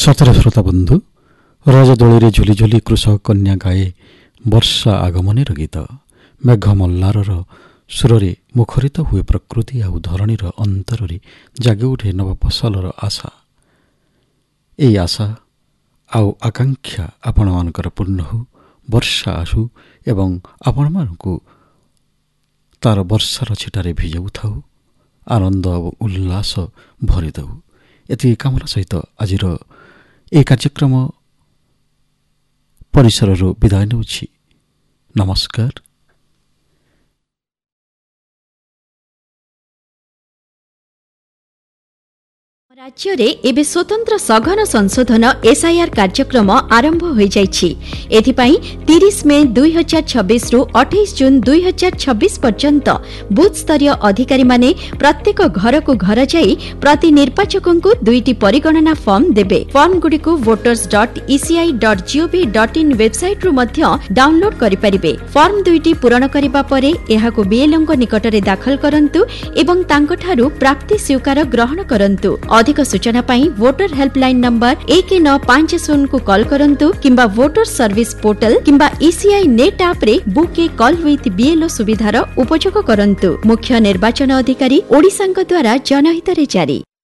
ସତରେ ଶ୍ରୋତା ବନ୍ଧୁ, ରଜଦୋଳିରେ ଝୁଲି ଝୁଲି କୃଷକ କନ୍ୟା ଗାଏ ବର୍ଷା ଆଗମନର ଗୀତ। ମେଘ ମଲ୍ଲାରର ସୁରରେ ମୁଖରିତ ହୁଏ ପ୍ରକୃତି, ଆଉ ଧରଣୀର ଅନ୍ତରରେ ଜାଗି ଉଠେ ନବ ଫସଲର ଆଶା। ଏହି ଆଶା ଆଉ ଆକାଂକ୍ଷା ଆପଣମାନଙ୍କର ପୂର୍ଣ୍ଣ ହେଉ, ବର୍ଷା ଆସୁ ଏବଂ ଆପଣମାନଙ୍କୁ ତାର ବର୍ଷାର ଛିଟାରେ ଭିଜାଉଥାଉ, ଆନନ୍ଦ ଆଉ ଉଲ୍ଲାସ ଭରିଦେଉ। ଏତିକି କାମନା ସହିତ ଆଜିର ଏହି କାର୍ଯ୍ୟକ୍ରମ ପରିସରରୁ ବିଦାୟ ନେଉଛି। ନମସ୍କାର। ରାଜ୍ୟରେ ଏବେ ସ୍ୱତନ୍ତ୍ର ସଘନ ସଂଶୋଧନ ଏସ୍ଆଇଆର୍ କାର୍ଯ୍ୟକ୍ରମ ଆରମ୍ଭ ହୋଇଯାଇଛି। ଏଥିପାଇଁ 30 ମେ 2026ରୁ 28 ଜୁନ୍ 2026 ପର୍ଯ୍ୟନ୍ତ ବୁଥସ୍ତରୀୟ ଅଧିକାରୀମାନେ ପ୍ରତ୍ୟେକ ଘରକୁ ଘର ଯାଇ ପ୍ରତି ନିର୍ବାଚକଙ୍କୁ 2ଟି ପରିଗଣନା ଫର୍ମ ଦେବେ। ଫର୍ମଗୁଡ଼ିକୁ voters.eci.gov.in ୱେବସାଇଟ୍ରୁ ମଧ୍ୟ ଡାଉନଲୋଡ୍ କରିପାରିବେ। ଫର୍ମ 2ଟି ପୂରଣ କରିବା ପରେ ଏହାକୁ ବିଏଲ୍ଓଙ୍କ ନିକଟରେ ଦାଖଲ କରନ୍ତୁ ଏବଂ ତାଙ୍କଠାରୁ ପ୍ରାପ୍ତି ସ୍ୱୀକାର ଗ୍ରହଣ କରନ୍ତୁ। ଅଧିକ ସୂଚନା ପାଇଁ ଭୋଟର ହେଲ୍ପଲାଇନ୍ ନମ୍ବର 1950କୁ କଲ୍ କରନ୍ତୁ କିମ୍ବା ଭୋଟର ସର୍ଭିସ ପୋର୍ଟାଲ କିମ୍ବା ଇସିଆଇ ନେଟ୍ ଆପ୍ରେ book A call with BLO ସୁବିଧାର ଉପଯୋଗ କରନ୍ତୁ। ମୁଖ୍ୟ ନିର୍ବାଚନ ଅଧିକାରୀ ଓଡ଼ିଶାଙ୍କ ଦ୍ୱାରା ଜନହିତରେ ଜାରି।